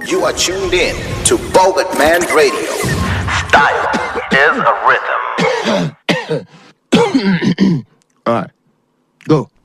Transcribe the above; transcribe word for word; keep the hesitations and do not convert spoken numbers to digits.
You are tuned in to Bogut Man Radio. Style is a rhythm. All right, go.